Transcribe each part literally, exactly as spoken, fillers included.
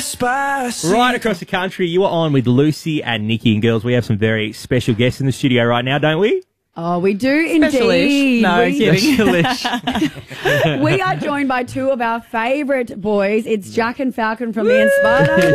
Despacito. Right across the country, you are on with Lucy and Nikki. And girls, we have some very special guests in the studio right now, don't we? Oh, we do indeed. No, we, kidding. we are joined by two of our favourite boys. It's Jack and Falcon from the Inspire.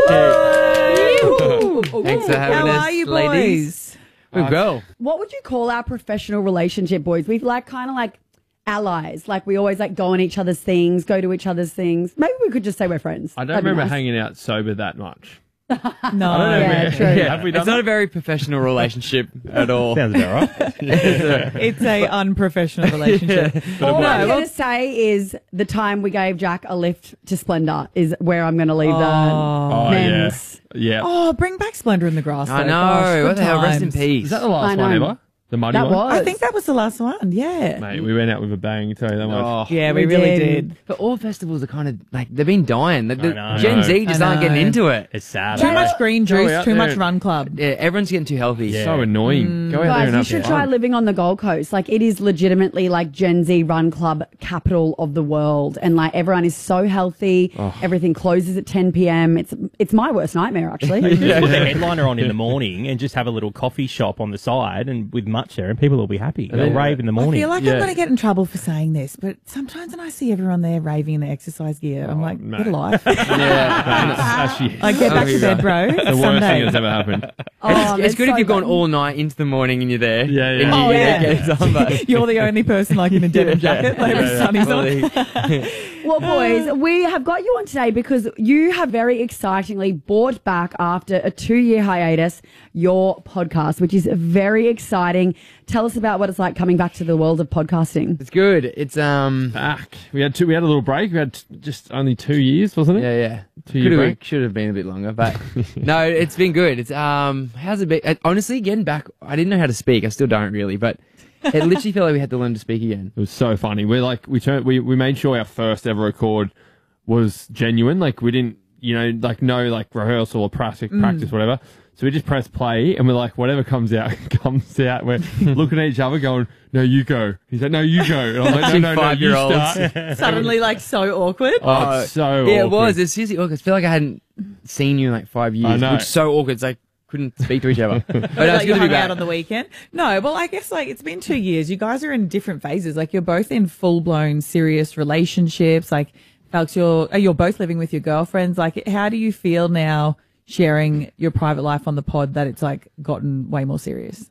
Thanks for having How us, are you, ladies. boys? We're well. What would you call our professional relationship, boys? We've like kind of like allies. Like we always like go on each other's things, go to each other's things. Maybe we could just say we're friends. I don't That'd be remember nice. hanging out sober that much. No. I don't know. Yeah, if we- true. Have we done It's not that? a very professional relationship at all. Sounds about right. It's a unprofessional relationship. All No, I'm well- going to say is the time we gave Jack a lift to Splendor is where I'm going to leave Oh. that. Oh, Men's. yeah. Yeah. Oh, bring back Splendor in the Grass. I though. know. Gosh, what good the hell? Rest in times. peace. Is that the I last one know. ever? The muddy That one? was. I think that was the last one. Yeah. Mate, we went out with a bang, tell you that much. Oh. Yeah, we, We really did. did. But all festivals are kind of like, they've been dying. The, the know. Gen I Z know. just I aren't getting know. into it. It's sad. Too isn't much it? green Go juice, out too there. much run club. Yeah, everyone's getting too healthy. Yeah. So annoying. Go out there Guys, and you have should fun. try living on the Gold Coast. Like, it is legitimately like Gen Z run club capital of the world, and like everyone is so healthy. Everything closes at ten p.m. It's it's my worst nightmare, actually. Just put the headliner on in the morning and just have a little coffee shop on the side and with much there, and people will be happy. They'll then- rave in the I morning. feel like Yeah. I'm going to get in trouble for saying this, but sometimes when I see everyone there raving in their exercise gear, I'm like, mate. get a life. Yeah. That's actually Like, get back to bed, bro. the It's worst Sunday. thing that's ever happened. Oh, it's that's good if so you've gone fun. all night into the morning and you're there. Yeah, yeah. And you, Oh, yeah. get it on, but You're the only person like in a denim jacket, like with sunnies on. Well, boys, we have got you on today because you have very excitingly brought back after a two-year hiatus your podcast, which is very exciting. Tell us about what it's like coming back to the world of podcasting. it's good. It's, um, Back. We had two. We had a little break. We had t- just only two years, wasn't it? yeah, yeah. Two year Could have, break. should have been a bit longer, but no, it's been good. It's, um, how's it been? uh, Honestly, getting back, I didn't know how to speak. I still don't really, but it literally felt like we had to learn to speak again. It was so funny. We're like, we turned, we, we made sure our first ever record was genuine. Like we didn't, you know, like no like rehearsal or practice, practice, whatever. So we just press play and we're like, whatever comes out, comes out. We're looking at each other going, no, you go. He's like, no, you go. And I was like, no, no, no, you Five-year-olds. start. Suddenly, like, so awkward. Oh, it's so Yeah, it awkward. was. It's seriously awkward. I feel like I hadn't seen you in like five years. I know. Which is so awkward. It's like, couldn't speak to each other. But no, Like it's you good to hung be back. out on the weekend. No, well, I guess like it's been two years. You guys are in different phases. Like you're both in full blown serious relationships. Like, Felix, you're you're both living with your girlfriends. Like, how do you feel now sharing your private life on the pod that it's like gotten way more serious?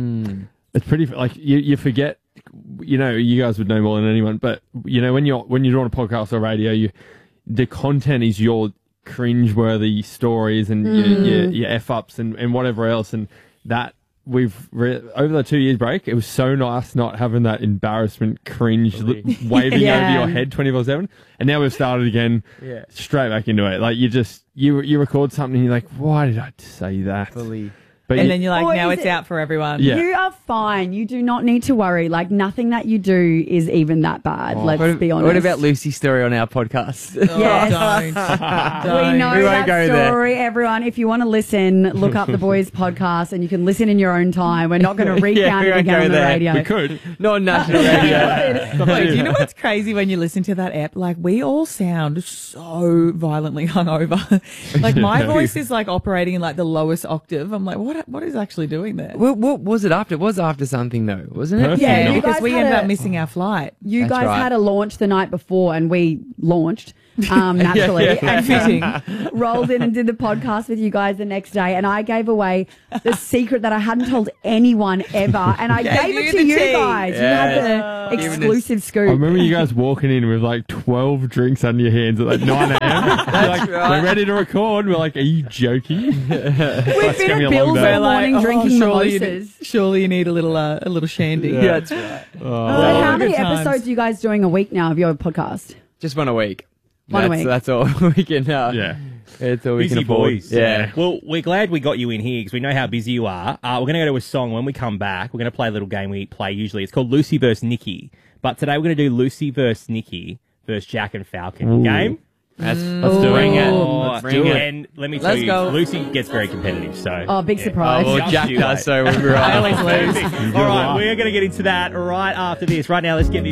It's pretty like you, you forget, you know, you guys would know more than anyone, but you know, when you're when you're on a podcast or radio, you the content is your cringeworthy stories and your, your, your f ups and, and whatever else, and that we've re- over the two years break, it was so nice not having that embarrassment cringe li- waving Yeah. over your head twenty four seven, and now we've started again, Yeah. straight back into it. Like you just you you record something, and you're like, why did I say that? Fully. But And you- then you're like, Or now is it's it- out for everyone. Yeah. You are fine. You do not need to worry. Like, nothing that you do is even that bad. Let's What, be honest. what about Lucy's story on our podcast? Yes. Don't. Don't. We know We won't that go there. story, everyone. If you want to listen, look up the Boys podcast and you can listen in your own time. We're not going to recount we it won't again go on the there. radio. we could. Not on national radio. Wait, do you know what's crazy when you listen to that app? Like, we all sound so violently hungover. Like, my voice is like operating in like the lowest octave. I'm like, what? What is actually doing there? What, what was it after? It was after something though, wasn't it? Perfect. Yeah, No. you because guys we had ended a- up missing our flight. You That's guys right. had a launch the night before and we launched um, naturally. And fitting. Rolled in and did the podcast with you guys the next day, and I gave away the secret that I hadn't told anyone ever, and I Gave gave you it to the you tea. guys. You Yeah. had the Oh. exclusive I scoop. remember you guys walking in with like twelve drinks under your hands at like nine a.m. That's like, right. we're ready to record. We're like, are you joking? We've been gonna be at a long Bill's day. all morning oh, drinking surely you, mimosas. need, surely you need a little, uh, a little shandy. Yeah, that's right. So Oh. how many good times. episodes are you guys doing a week now of your podcast? Just one a week. One a that's, week. That's all we can. Uh, Yeah. It's all we Busy can afford. boys. Yeah. Well, we're glad we got you in here because we know how busy you are. Uh, we're going to go to a song. When we come back, we're going to play a little game we play usually. It's called Lucy versus Nikki. But today we're going to do Lucy versus Nikki versus Jack and Falcon. Game? That's, Let's do Bring it. it. Let's Bring do it. it. And let me tell Let's you, go. Lucy gets very competitive. So. Oh, big yeah. surprise. Oh, well, Just Jack you does wait. so when we're I on. always lose. All right, we're going to get into that right after this. Right now, let's get the